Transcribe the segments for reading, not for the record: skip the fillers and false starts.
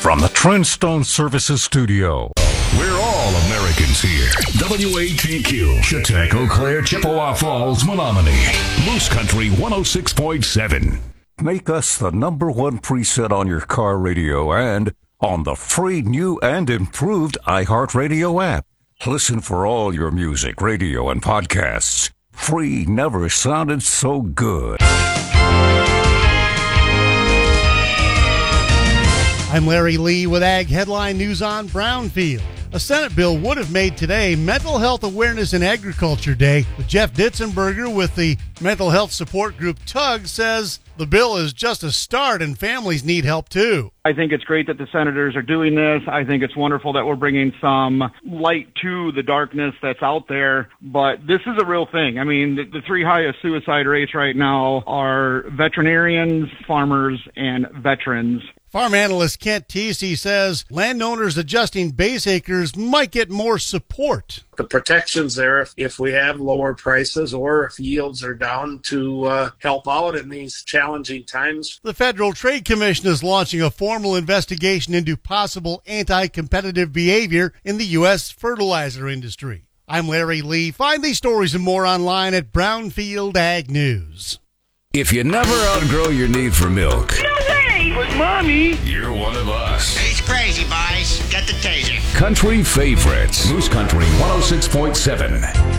From the Trendstone Services Studio. We're all Americans here. WATQ, Chautauqua, Eau Claire, Chippewa Falls, Menominee. Moose Country 106.7. Make us the number one preset on your car radio and on the free new and improved iHeartRadio app. Listen for all your music, radio, and podcasts. Free never sounded so good. I'm Larry Lee with Ag Headline News on Brownfield. A Senate bill would have made today Mental Health Awareness in Agriculture Day, but Jeff Ditzenberger with the mental health support group TUG says the bill is just a start and families need help too. I think it's great that the senators are doing this. I think it's wonderful that we're bringing some light to the darkness that's out there, but this is a real thing. I mean, the three highest suicide rates right now are veterinarians, farmers, and veterans. Farm analyst Kent Teesey says landowners adjusting base acres might get more support. The protection's there if we have lower prices or if yields are down to help out in these challenging times. The Federal Trade Commission is launching a formal investigation into possible anti-competitive behavior in the U.S. fertilizer industry. I'm Larry Lee. Find these stories and more online at Brownfield Ag News. If you never outgrow your need for milk, But Mommy, you're one of us. He's crazy, boys. Get the taser. Country favorites. Moose Country 106.7.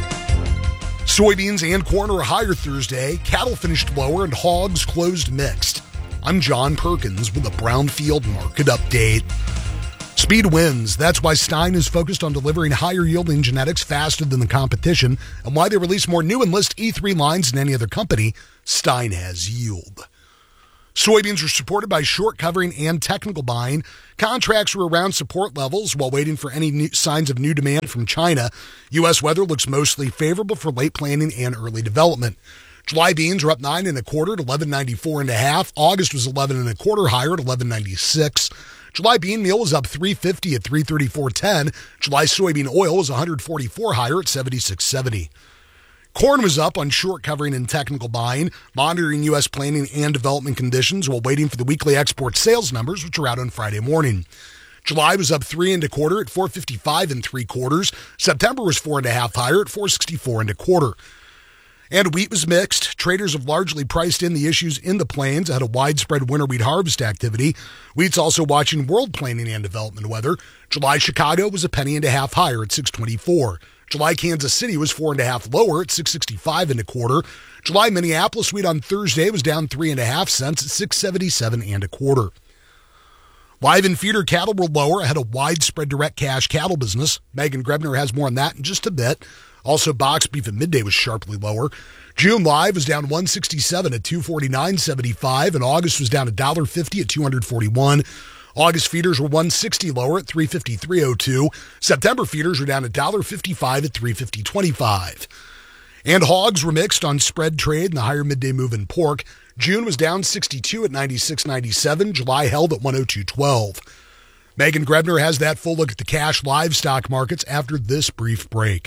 Soybeans and corn are higher Thursday. Cattle finished lower and hogs closed mixed. I'm John Perkins with a Brownfield Market Update. Speed wins. That's why Stein is focused on delivering higher yielding genetics faster than the competition and why they release more new Enlist E3 lines than any other company. Stein has yield. Soybeans are supported by short covering and technical buying. Contracts are around support levels while waiting for any signs of new demand from China. U.S. weather looks mostly favorable for late planting and early development. July beans are up 9 1/4 at 11.94 1/2. August was 11 1/4 higher at 11.96. July bean meal was up 3.50 at 3.34.10. July soybean oil was 144 higher at 76.70. Corn was up on short covering and technical buying, monitoring U.S. planting and development conditions while waiting for the weekly export sales numbers, which are out on Friday morning. July was up 3 1/4 at 4.55 3/4. September was 4.5 higher at 4.64 1/4. And wheat was mixed. Traders have largely priced in the issues in the plains ahead of widespread winter wheat harvest activity. Wheat's also watching world planting and development weather. July Chicago was 1.5 higher at 6.24. July Kansas City was 4.5 lower at 6.65 1/4. July Minneapolis wheat on Thursday was down 3.5 cents at 6.77 1/4. Live and feeder cattle were lower ahead of widespread direct cash cattle business. Megan Grebner has more on that in just a bit. Also, box beef at midday was sharply lower. June live was down 167 at 249.75, and August was down $1.50 at 241. August feeders were 160 lower at 353.02. September feeders were down $1.55 at 350.25. And hogs were mixed on spread trade and the higher midday move in pork. June was down 62 at 96.97. July held at 102.12. Megan Grebner has that full look at the cash livestock markets after this brief break.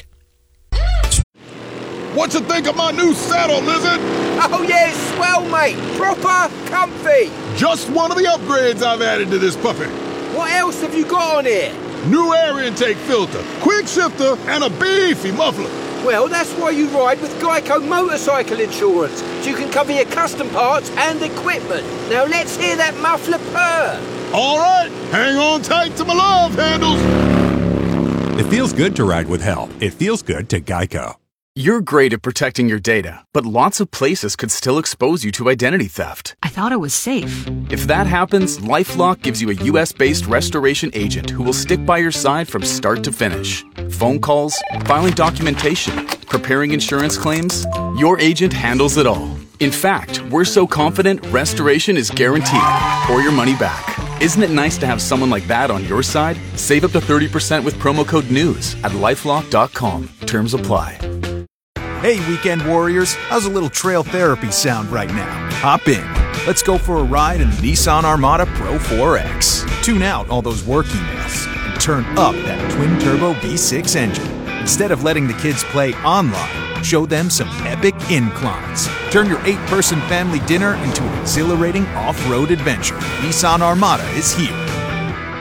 What you think of my new saddle, Lizard? Oh yeah, it's swell, mate. Proper comfy. Just one of the upgrades I've added to this puppy. What else have you got on here? New air intake filter, quick shifter, and a beefy muffler. Well, that's why you ride with Geico Motorcycle Insurance, so you can cover your custom parts and equipment. Now let's hear that muffler purr. All right, hang on tight to my love handles. It feels good to ride with help. It feels good to Geico. You're great at protecting your data, but lots of places could still expose you to identity theft. I thought it was safe. If that happens, LifeLock gives you a U.S.-based restoration agent who will stick by your side from start to finish. Phone calls, filing documentation, preparing insurance claims, your agent handles it all. In fact, we're so confident restoration is guaranteed or your money back. Isn't it nice to have someone like that on your side? Save up to 30% with promo code NEWS at LifeLock.com. Terms apply. Hey, weekend warriors, how's a little trail therapy sound right now? Hop in. Let's go for a ride in the Nissan Armada Pro 4X. Tune out all those work emails and turn up that twin-turbo V6 engine. Instead of letting the kids play online, show them some epic inclines. Turn your 8-person family dinner into an exhilarating off-road adventure. Nissan Armada is here.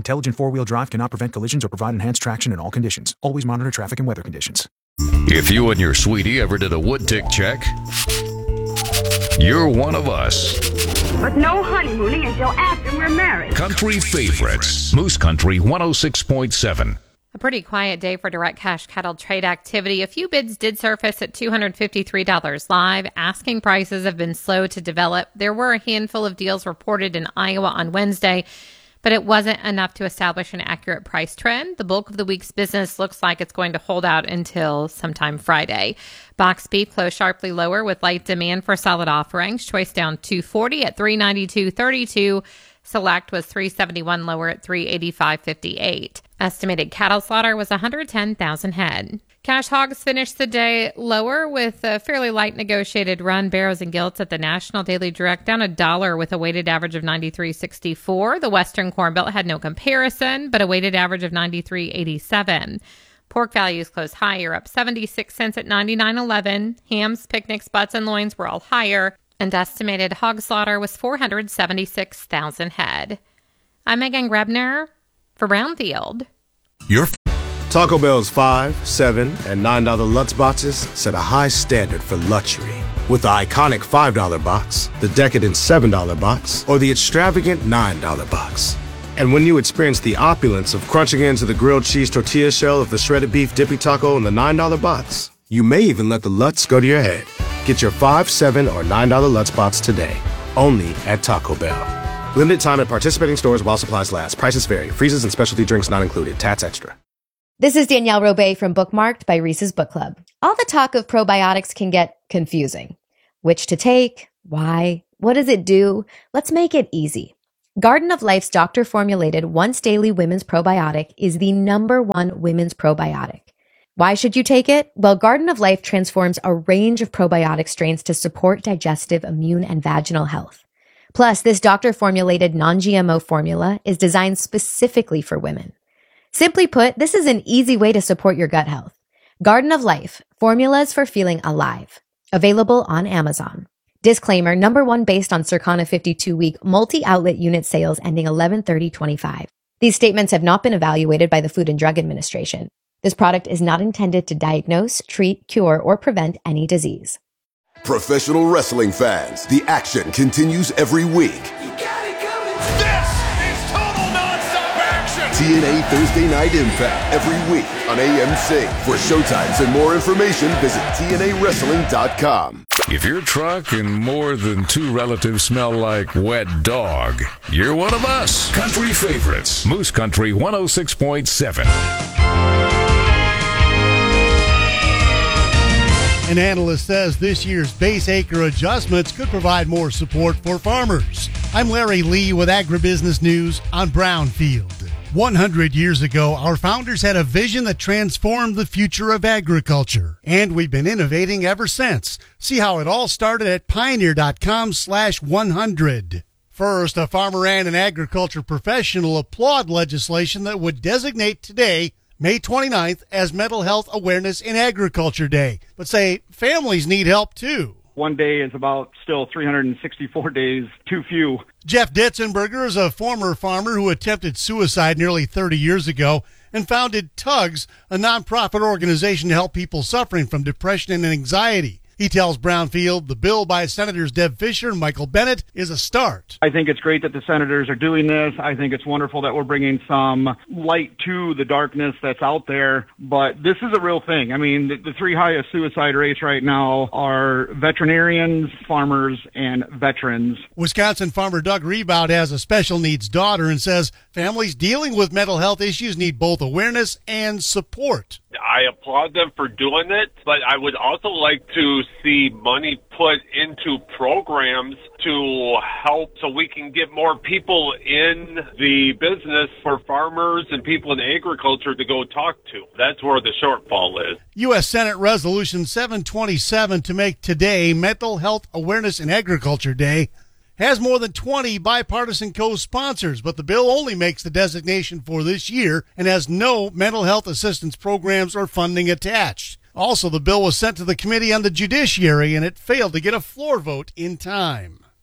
Intelligent four-wheel drive cannot prevent collisions or provide enhanced traction in all conditions. Always monitor traffic and weather conditions. If you and your sweetie ever did a wood tick check, you're one of us. But no honeymooning until after we're married. Country favorites. Moose Country 106.7. A pretty quiet day for direct cash cattle trade activity. A few bids did surface at $253 live. Asking prices have been slow to develop. There were a handful of deals reported in Iowa on Wednesday, but it wasn't enough to establish an accurate price trend. The bulk of the week's business looks like it's going to hold out until sometime Friday. Box beef closed sharply lower with light demand for solid offerings. Choice down $240 at $392.32. Select was $371 lower at $385.58. Estimated cattle slaughter was 110,000 head. Cash hogs finished the day lower with a fairly light negotiated run. Barrows and Gilts at the National Daily Direct down $1 with a weighted average of 93.64. The Western Corn Belt had no comparison, but a weighted average of 93.87. Pork values closed higher, up 76 cents at 99.11. Hams, picnics, butts, and loins were all higher, and estimated hog slaughter was 476,000 head. I'm Megan Grebner for Brownfield. Taco Bell's $5, $7, and $9 Lutz boxes set a high standard for luxury. With the iconic $5 box, the decadent $7 box, or the extravagant $9 box. And when you experience the opulence of crunching into the grilled cheese tortilla shell of the shredded beef dippy taco in the $9 box, you may even let the Lutz go to your head. Get your $5, $7, or $9 Lutz box today, only at Taco Bell. Limited time at participating stores while supplies last. Prices vary. Freezes and specialty drinks not included. Tats extra. This is Danielle Robay from Bookmarked by Reese's Book Club. All the talk of probiotics can get confusing. Which to take? Why? What does it do? Let's make it easy. Garden of Life's doctor-formulated once-daily women's probiotic is the #1 women's probiotic. Why should you take it? Well, Garden of Life transforms a range of probiotic strains to support digestive, immune, and vaginal health. Plus, this doctor-formulated non-GMO formula is designed specifically for women. Simply put, this is an easy way to support your gut health. Garden of Life, formulas for feeling alive. Available on Amazon. Disclaimer, #1 based on Circana 52-week multi-outlet unit sales ending 11/30/25. These statements have not been evaluated by the Food and Drug Administration. This product is not intended to diagnose, treat, cure, or prevent any disease. Professional wrestling fans, the action continues every week. This is total nonstop action! TNA Thursday Night Impact every week on AMC. For showtimes and more information, visit TNAWrestling.com. If your truck and more than 2 relatives smell like wet dog, you're one of us. Country favorites. Moose Country 106.7. An analyst says this year's base acre adjustments could provide more support for farmers. I'm Larry Lee with Agribusiness News on Brownfield. 100 years ago, our founders had a vision that transformed the future of agriculture, and we've been innovating ever since. See how it all started at pioneer.com/100. First, a farmer and an agriculture professional applaud legislation that would designate today, May 29th, as Mental Health Awareness in Agriculture Day, but say families need help too. One day is about still 364 days too few. Jeff Ditzenberger is a former farmer who attempted suicide nearly 30 years ago and founded Tugs, a nonprofit organization to help people suffering from depression and anxiety. He tells Brownfield the bill by Senators Deb Fischer and Michael Bennet is a start. I think it's great that the senators are doing this. I think it's wonderful that we're bringing some light to the darkness that's out there. But this is a real thing. I mean, the 3 highest suicide rates right now are veterinarians, farmers, and veterans. Wisconsin farmer Doug Rebout has a special needs daughter and says families dealing with mental health issues need both awareness and support. I applaud them for doing it, but I would also like to see money put into programs to help so we can get more people in the business for farmers and people in agriculture to go talk to. That's where the shortfall is. U.S. Senate Resolution 727 to make today Mental Health Awareness in Agriculture Day has more than 20 bipartisan co-sponsors, but the bill only makes the designation for this year and has no mental health assistance programs or funding attached. Also, the bill was sent to the Committee on the Judiciary, and it failed to get a floor vote in time.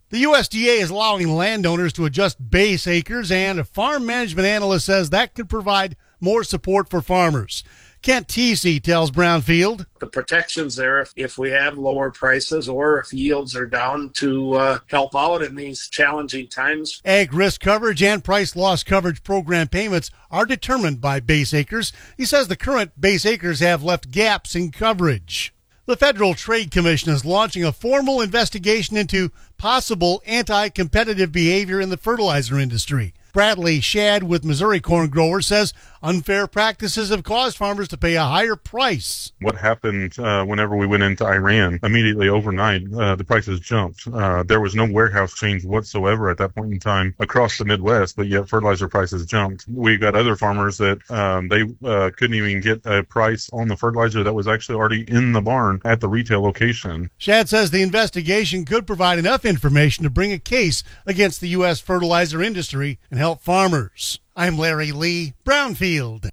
The USDA is allowing landowners to adjust base acres, and a farm management analyst says that could provide more support for farmers. Kent Teesey tells Brownfield. The protection's there if we have lower prices or if yields are down to help out in these challenging times. Ag risk coverage and price loss coverage program payments are determined by base acres. He says the current base acres have left gaps in coverage. The Federal Trade Commission is launching a formal investigation into possible anti-competitive behavior in the fertilizer industry. Bradley Shad with Missouri Corn Growers says unfair practices have caused farmers to pay a higher price. What happened whenever we went into Iran, immediately overnight, the prices jumped. There was no warehouse change whatsoever at that point in time across the Midwest, but yet fertilizer prices jumped. We got other farmers that they couldn't even get a price on the fertilizer that was actually already in the barn at the retail location. Shad says the investigation could provide enough information to bring a case against the U.S. fertilizer industry and help farmers. I'm Larry Lee, Brownfield.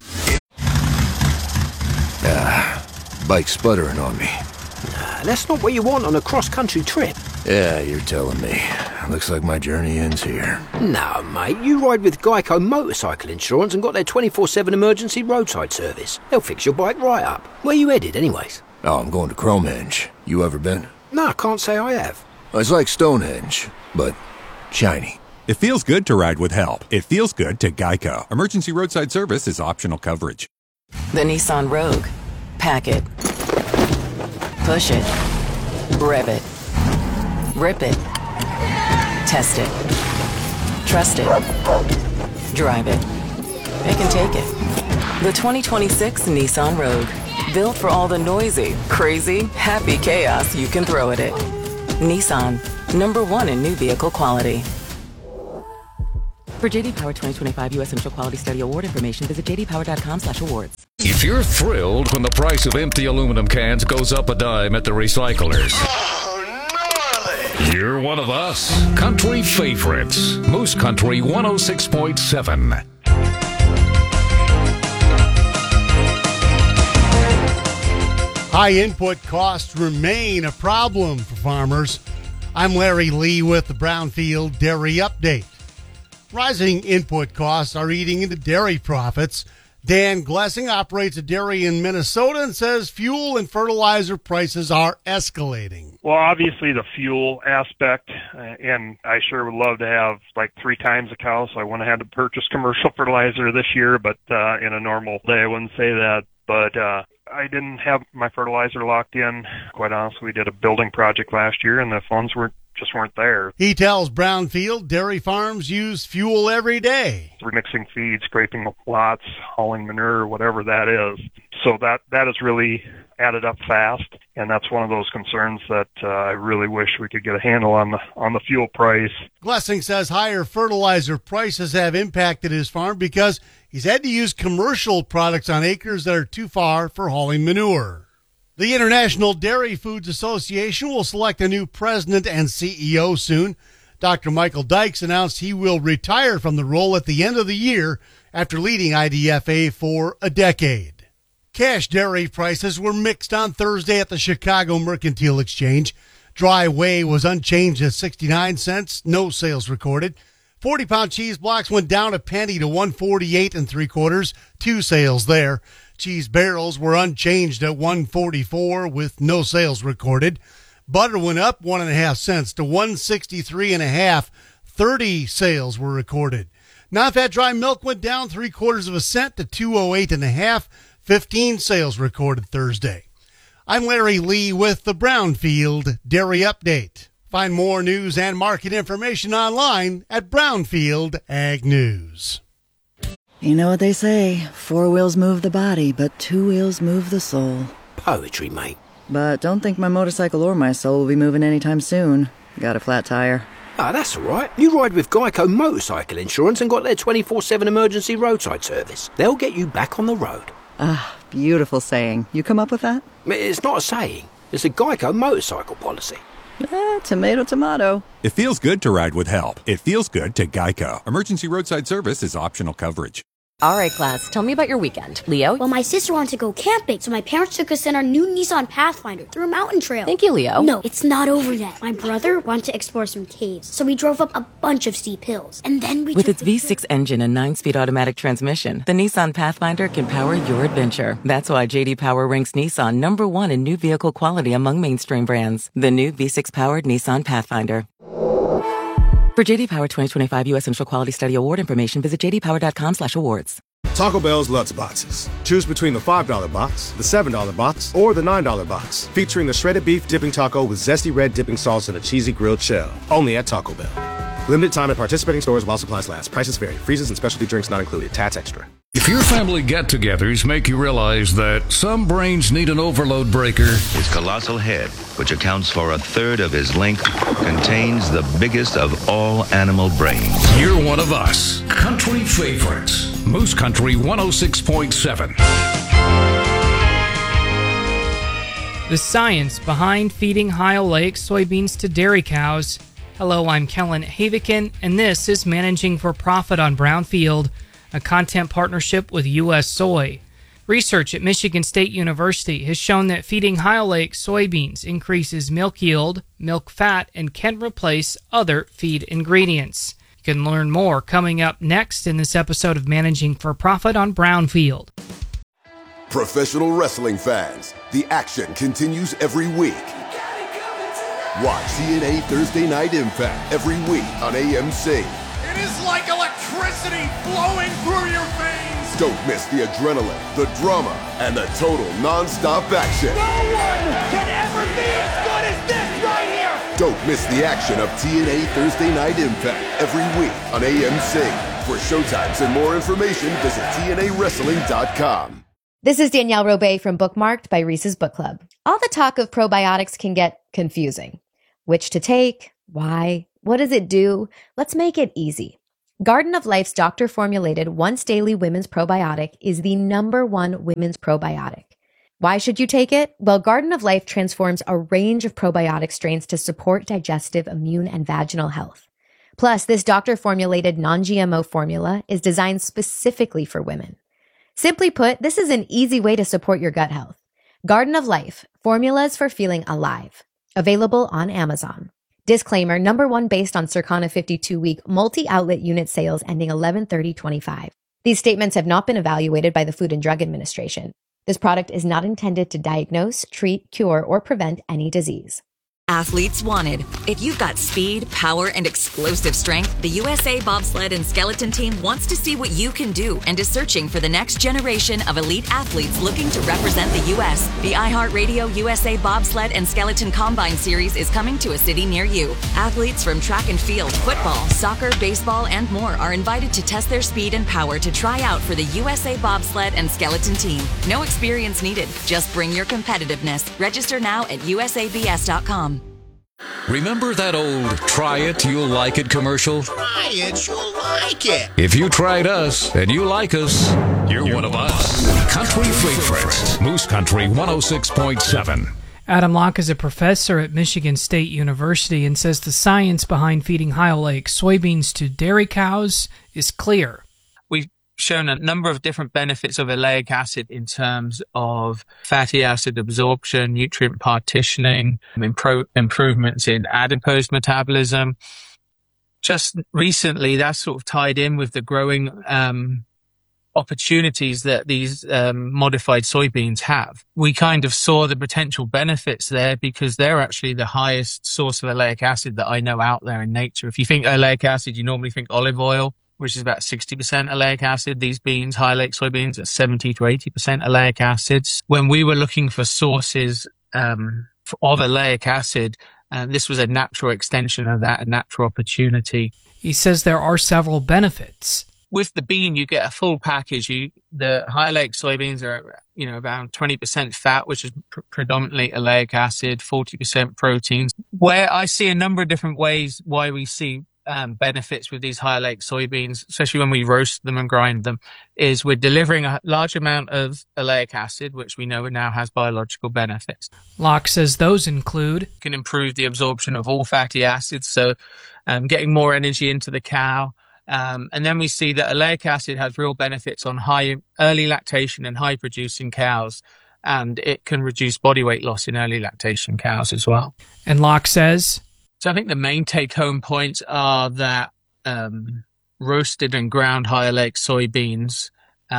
Bike's sputtering on me. That's not what you want on a cross-country trip. Yeah, you're telling me. Looks like my journey ends here. No, mate, you ride with Geico Motorcycle Insurance and got their 24/7 emergency roadside service. They'll fix your bike right up. Where you headed, anyways? Oh, I'm going to Cromenge. You ever been? No, I can't say I have. It's like Stonehenge, but shiny. It feels good to ride with help. It feels good to Geico. Emergency roadside service is optional coverage. The Nissan Rogue. Pack it. Push it. Rev it. Rip it. Test it. Trust it. Drive it. It can take it. The 2026 Nissan Rogue. Built for all the noisy, crazy, happy chaos you can throw at it. Nissan. #1 in new vehicle quality. For JD Power 2025 U.S. Initial Quality Study Award information, visit jdpower.com/awards. If you're thrilled when the price of empty aluminum cans goes up a dime at the recyclers, you're one of us. Country favorites. Moose Country 106.7. High input costs remain a problem for farmers. I'm Larry Lee with the Brownfield Dairy Update. Rising input costs are eating into dairy profits. Dan Glessing operates a dairy in Minnesota and says fuel and fertilizer prices are escalating. Well, obviously the fuel aspect, and I sure would love to have like 3 times a cow, so I went ahead to purchase commercial fertilizer this year, but in a normal day I wouldn't say that. But I didn't have my fertilizer locked in. Quite honestly, we did a building project last year, and the funds just weren't there. He tells Brownfield dairy farms use fuel every day. Remixing feed, scraping lots, hauling manure, whatever that is. So that has really added up fast, and that's one of those concerns that I really wish we could get a handle on the fuel price. Glessing says higher fertilizer prices have impacted his farm because he's had to use commercial products on acres that are too far for hauling manure. The International Dairy Foods Association will select a new president and CEO soon. Dr. Michael Dykes announced he will retire from the role at the end of the year after leading IDFA for a decade. Cash dairy prices were mixed on Thursday at the Chicago Mercantile Exchange. Dry whey was unchanged at 69 cents, no sales recorded. 40-pound cheese blocks went down a penny to 148 3/4, 2 sales there. Cheese barrels were unchanged at 144 with no sales recorded. Butter went up 1.5 cents to 163 1/2, 30 sales were recorded. Non-fat dry milk went down 3/4 cent to 208 1/2, 15 sales recorded Thursday. I'm Larry Lee with the Brownfield Dairy Update. Find more news and market information online at Brownfield Ag News. You know what they say, 4 wheels move the body, but 2 wheels move the soul. Poetry, mate. But don't think my motorcycle or my soul will be moving anytime soon. Got a flat tire. Ah, that's all right. You ride with Geico Motorcycle Insurance and got their 24/7 emergency roadside service. They'll get you back on the road. Ah, beautiful saying. You come up with that? It's not a saying. It's a Geico motorcycle policy. Tomato, tomato. It feels good to ride with help. It feels good to Geico. Emergency roadside service is optional coverage. All right, class, tell me about your weekend. Leo? Well, my sister wanted to go camping, so my parents took us in our new Nissan Pathfinder through a mountain trail. Thank you, Leo. No, it's not over yet. My brother wanted to explore some caves, so we drove up a bunch of steep hills. And then we With its V6 engine and 9-speed automatic transmission, the Nissan Pathfinder can power your adventure. That's why J.D. Power ranks Nissan #1 in new vehicle quality among mainstream brands. The new V6-powered Nissan Pathfinder. For J.D. Power 2025 U.S. Initial Quality Study Award information, visit jdpower.com/awards. Taco Bell's Lutz Boxes. Choose between the $5 box, the $7 box, or the $9 box, featuring the shredded beef dipping taco with zesty red dipping sauce and a cheesy grilled shell. Only at Taco Bell. Limited time at participating stores while supplies last. Prices vary. Freezes and specialty drinks not included. Tax extra. If your family get-togethers make you realize that some brains need an overload breaker, his colossal head, which accounts for a third of his length, contains the biggest of all animal brains. You're one of us. Country favorites. Moose Country 106.7. The science behind feeding Ohio Lake soybeans to dairy cows. Hello, I'm Kellen Havikin, and this is Managing for Profit on Brownfield, a content partnership with U.S. Soy. Research at Michigan State University has shown that feeding Ohio Lake soybeans increases milk yield, milk fat, and can replace other feed ingredients. You can learn more coming up next in this episode of Managing for Profit on Brownfield. Professional wrestling fans, the action continues every week. Watch TNA Thursday Night Impact every week on AMC. It is like electricity flowing through your veins. Don't miss the adrenaline, the drama, and the total non-stop action. No one can ever be as good as this right here. Don't miss the action of TNA Thursday Night Impact every week on AMC. For showtimes and more information, visit TNAWrestling.com. This is Danielle Robay from Bookmarked by Reese's Book Club. All the talk of probiotics can get confusing. Which to take? Why? What does it do? Let's make it easy. Garden of Life's doctor-formulated once-daily women's probiotic is the #1 women's probiotic. Why should you take it? Well, Garden of Life transforms a range of probiotic strains to support digestive, immune, and vaginal health. Plus, this doctor-formulated non-GMO formula is designed specifically for women. Simply put, this is an easy way to support your gut health. Garden of Life, formulas for feeling alive. Available on Amazon. Disclaimer, #1 based on Circana 52-week multi-outlet unit sales ending 11/30/25. These statements have not been evaluated by the Food and Drug Administration. This product is not intended to diagnose, treat, cure, or prevent any disease. Athletes wanted. If you've got speed, power, and explosive strength, the USA Bobsled and Skeleton Team wants to see what you can do and is searching for the next generation of elite athletes looking to represent the U.S. The iHeartRadio USA Bobsled and Skeleton Combine Series is coming to a city near you. Athletes from track and field, football, soccer, baseball, and more are invited to test their speed and power to try out for the USA Bobsled and Skeleton Team. No experience needed. Just bring your competitiveness. Register now at usabs.com. Remember that old "try it, you'll like it" commercial? Try it, you'll like it. If you tried us and you like us, you're one of us. Country favorites. Moose Country 106.7. Adam Locke is a professor at Michigan State University and says the science behind feeding Ohio Lake soybeans to dairy cows is clear. We've shown a number of different benefits of oleic acid in terms of fatty acid absorption, nutrient partitioning, improvements in adipose metabolism. Just recently, that's sort of tied in with the growing opportunities that these modified soybeans have. We kind of saw the potential benefits there because they're actually the highest source of oleic acid that I know out there in nature. If you think oleic acid, you normally think olive oil, which is about 60% oleic acid. These beans, High Lake soybeans, are 70 to 80% oleic acids. When we were looking for sources of oleic acid, this was a natural extension of that, a natural opportunity. He says there are several benefits. With the bean, you get a full package. The High Lake soybeans are, around 20% fat, which is predominantly oleic acid, 40% proteins. Where I see a number of different ways why we see benefits with these High Lake soybeans, especially when we roast them and grind them, is we're delivering a large amount of oleic acid, which we know now has biological benefits. Locke says those include can improve the absorption of all fatty acids, so getting more energy into the cow, And then we see that oleic acid has real benefits on early lactation and high producing cows, and it can reduce body weight loss in early lactation cows as well. And Locke says, so I think the main take home points are that roasted and ground high oleic soybeans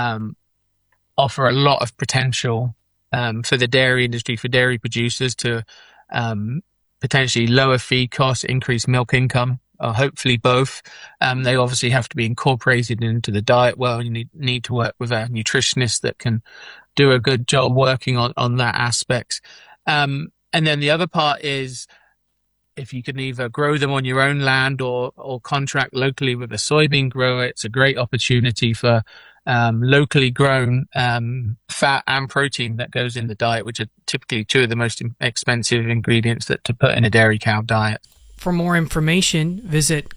offer a lot of potential for the dairy industry, for dairy producers to potentially lower feed costs, increase milk income, or hopefully both. They obviously have to be incorporated into the diet well. You need to work with a nutritionist that can do a good job working on that aspect. And then the other part is, if you can either grow them on your own land or contract locally with a soybean grower, it's a great opportunity for locally grown fat and protein that goes in the diet, which are typically two of the most expensive ingredients to put in a dairy cow diet. For more information, visit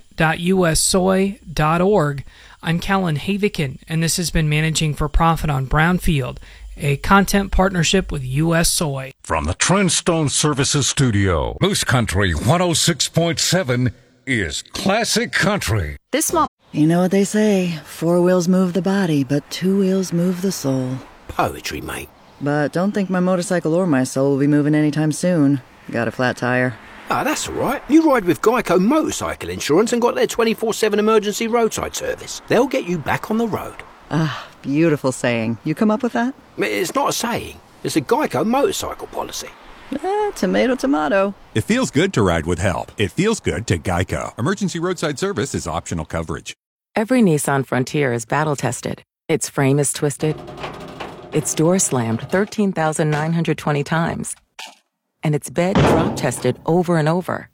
can.ussoy.org. I'm Kellen Havikin, and this has been Managing for Profit on Brownfield, a content partnership with U.S. Soy. From the Trendstone Services Studio, Moose Country 106.7 is Classic Country. This month. You know what they say, 4 wheels move the body, but 2 wheels move the soul. Poetry, mate. But don't think my motorcycle or my soul will be moving anytime soon. Got a flat tire. Ah, that's all right. You ride with Geico Motorcycle Insurance and got their 24/7 emergency roadside service. They'll get you back on the road. Ah, beautiful saying. You come up with that? It's not a saying. It's a Geico motorcycle policy. Tomato, tomato. It feels good to ride with help. It feels good to Geico. Emergency roadside service is optional coverage. Every Nissan Frontier is battle-tested. Its frame is twisted. Its door slammed 13,920 times. And its bed drop-tested over and over.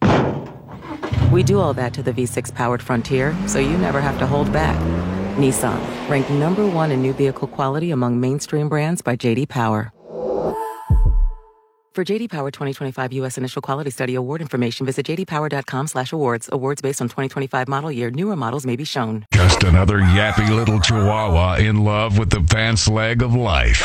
We do all that to the V6-powered Frontier, so you never have to hold back. Nissan, ranked #1 in new vehicle quality among mainstream brands by J.D. Power. For J.D. Power 2025 U.S. Initial Quality Study award information, visit jdpower.com/awards. Awards based on 2025 model year. Newer models may be shown. Just another yappy little chihuahua in love with the pants leg of life.